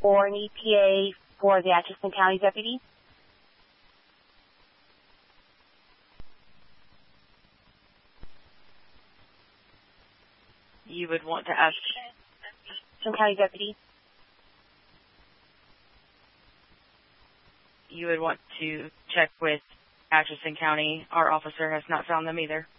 or an ETA for the Atchison County deputy? You would want to ask Atchison County deputy? You would want to check with Atchison County. Our officer has not found them either.